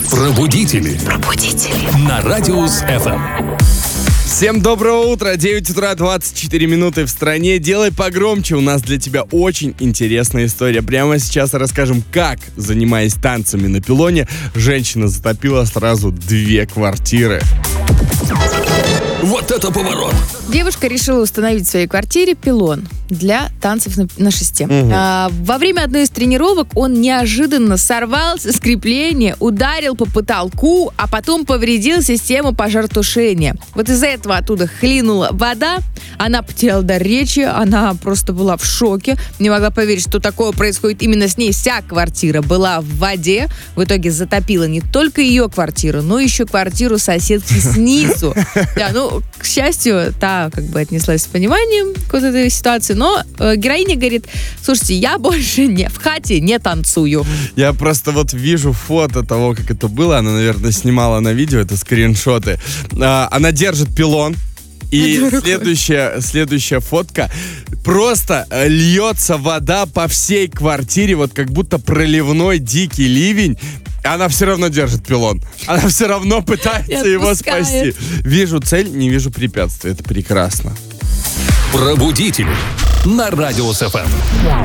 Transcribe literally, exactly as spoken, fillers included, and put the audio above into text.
Пробудители. Пробудители. На Радиус эф эм. Всем доброго утра, девять утра, двадцать четыре минуты в стране. Делай погромче, у нас для тебя очень интересная история. Прямо сейчас расскажем, как, занимаясь танцами на пилоне, женщина затопила сразу две квартиры. Вот это поворот! Девушка решила установить в своей квартире пилон для танцев на, на шесте. Угу. А, во время одной из тренировок он неожиданно сорвался с крепления, ударил по потолку, а потом повредил систему пожаротушения. Вот из-за этого оттуда хлинула вода, она потеряла дар речи, она просто была в шоке, не могла поверить, что такое происходит именно с ней. Вся квартира была в воде, в итоге затопила не только ее квартиру, но еще квартиру соседки снизу. Да, ну, к счастью, та как бы отнеслась с пониманием к вот этой ситуации, но э, героиня говорит: слушайте, я больше не в хате не танцую. Я просто вот вижу фото того, как это было. Она, наверное, снимала на видео, это скриншоты. А, она держит пилон. И следующая, следующая фотка. Просто льется вода по всей квартире, вот как будто проливной дикий ливень. Она все равно держит пилон. Она все равно пытается его спасти. Вижу цель, не вижу препятствий. Это прекрасно. Пробудители. На Радиус эф эм.